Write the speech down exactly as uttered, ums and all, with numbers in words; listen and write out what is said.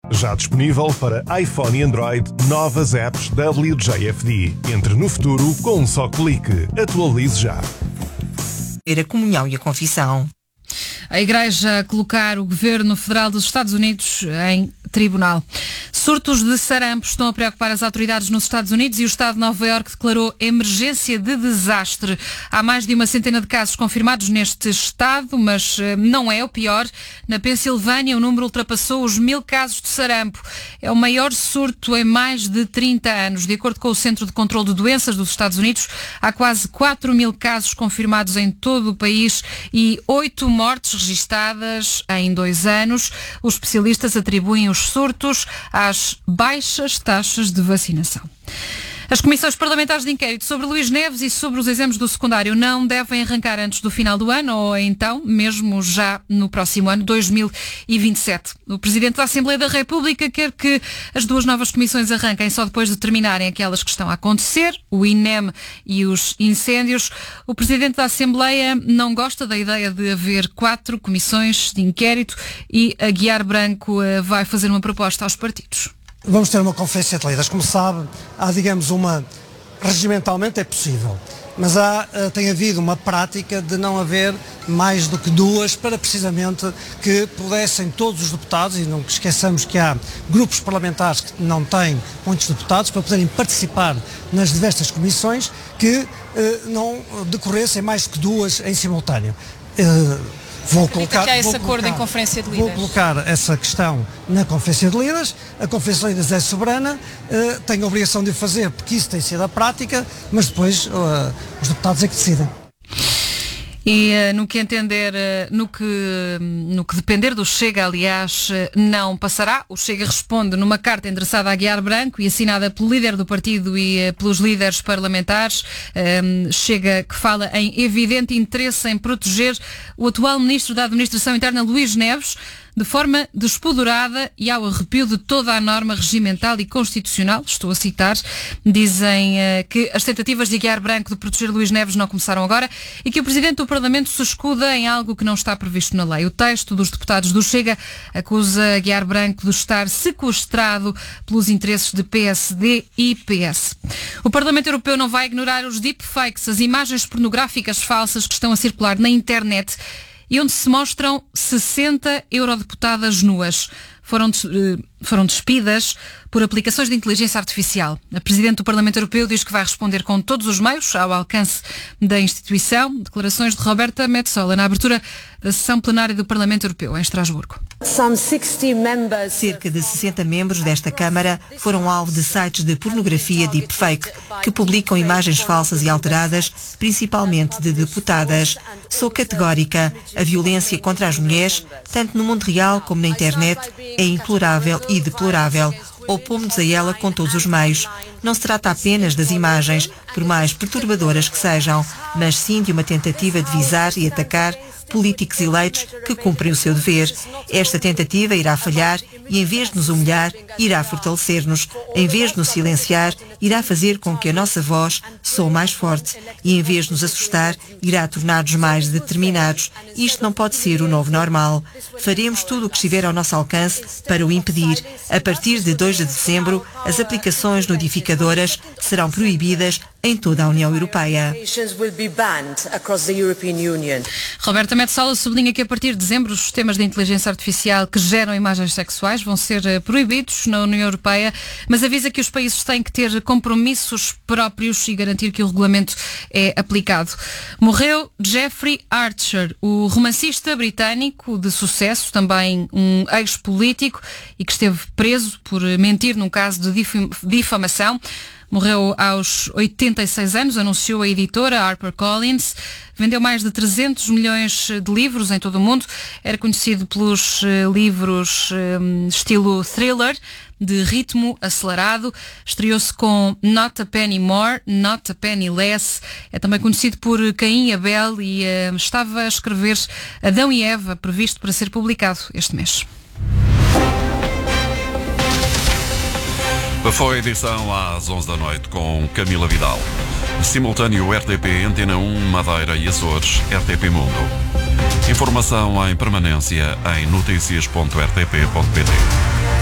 Já disponível para iPhone e Android, novas apps W J F D. Entre no futuro com um só clique. Atualize já. A comunhão e a confissão. A Igreja a colocar o Governo Federal dos Estados Unidos em tribunal. Surtos de sarampo estão a preocupar as autoridades nos Estados Unidos e o Estado de Nova Iorque declarou emergência de desastre. Há mais de uma centena de casos confirmados neste estado, mas não é o pior. Na Pensilvânia, o número ultrapassou os mil casos de sarampo. É o maior surto em mais de trinta anos. De acordo com o Centro de Controlo de Doenças dos Estados Unidos, há quase quatro mil casos confirmados em todo o país e oito mortes registadas em dois anos. Os especialistas atribuem os surtos às baixas taxas de vacinação. As comissões parlamentares de inquérito sobre Luís Neves e sobre os exames do secundário não devem arrancar antes do final do ano ou então mesmo já no próximo ano, dois mil e vinte e sete. O Presidente da Assembleia da República quer que as duas novas comissões arranquem só depois de terminarem aquelas que estão a acontecer, o I N E M e os incêndios. O Presidente da Assembleia não gosta da ideia de haver quatro comissões de inquérito e a Aguiar Branco vai fazer uma proposta aos partidos. Vamos ter uma conferência de líderes. Como sabe, há, digamos, uma... regimentalmente é possível, mas há, tem havido uma prática de não haver mais do que duas para precisamente que pudessem todos os deputados, e não esqueçamos que há grupos parlamentares que não têm muitos deputados, para poderem participar nas diversas comissões, que eh, não decorressem mais do que duas em simultâneo. Eh, Vou colocar, que há esse vou acordo colocar, em Conferência de Líderes. Vou colocar essa questão na Conferência de Líderes. A Conferência de Líderes é soberana, uh, tem a obrigação de o fazer, porque isso tem sido a prática, mas depois uh, os deputados é que decidem. E uh, no que entender, uh, no, que, no que depender do Chega, aliás, uh, não passará. O Chega responde numa carta endereçada a Aguiar Branco e assinada pelo líder do partido e uh, pelos líderes parlamentares. Um, Chega que fala em evidente interesse em proteger o atual Ministro da Administração Interna, Luís Neves, de forma despoderada e ao arrepio de toda a norma regimental e constitucional. Estou a citar. Dizem uh, que as tentativas de Aguiar Branco de proteger Luís Neves não começaram agora e que o Presidente do Parlamento se escuda em algo que não está previsto na lei. O texto dos deputados do Chega acusa Aguiar Branco de estar sequestrado pelos interesses de P S D e P S. O Parlamento Europeu não vai ignorar os deepfakes, as imagens pornográficas falsas que estão a circular na internet e onde se mostram sessenta eurodeputadas nuas. Foram, foram despidas por aplicações de inteligência artificial. A Presidente do Parlamento Europeu diz que vai responder com todos os meios ao alcance da instituição. Declarações de Roberta Metsola na abertura da sessão plenária do Parlamento Europeu, em Estrasburgo. Cerca de sessenta membros desta Câmara foram alvo de sites de pornografia deepfake, que publicam imagens falsas e alteradas, principalmente de deputadas. Sou categórica. A violência contra as mulheres, tanto no mundo real como na internet, é implorável e deplorável. Opomos-nos a ela com todos os meios. Não se trata apenas das imagens, por mais perturbadoras que sejam, mas sim de uma tentativa de visar e atacar políticos eleitos que cumprem o seu dever. Esta tentativa irá falhar e, em vez de nos humilhar, irá fortalecer-nos. Em vez de nos silenciar, irá fazer com que a nossa voz soe mais forte e, em vez de nos assustar, irá tornar-nos mais determinados. Isto não pode ser o novo normal. Faremos tudo o que estiver ao nosso alcance para o impedir. A partir de dois de dezembro, as aplicações notificadoras serão proibidas em toda a União Europeia. Roberta Metsola sublinha que a partir de dezembro os sistemas de inteligência artificial que geram imagens sexuais vão ser proibidos na União Europeia, mas avisa que os países têm que ter compromissos próprios e garantir que o regulamento é aplicado. Morreu Jeffrey Archer, o romancista britânico de sucesso, também um ex-político e que esteve preso por mentir num caso de difam- difamação. Morreu aos oitenta e seis anos, anunciou a editora HarperCollins. Vendeu mais de trezentos milhões de livros em todo o mundo. Era conhecido pelos uh, livros um, estilo thriller, de ritmo acelerado. Estreou-se com Not a Penny More, Not a Penny Less. É também conhecido por Caim e Abel e uh, estava a escrever Adão e Eva, previsto para ser publicado este mês. Foi a edição às onze da noite com Camila Vidal. Simultâneo R T P, Antena um, Madeira e Açores, R T P Mundo. Informação em permanência em notícias ponto r t p ponto p t.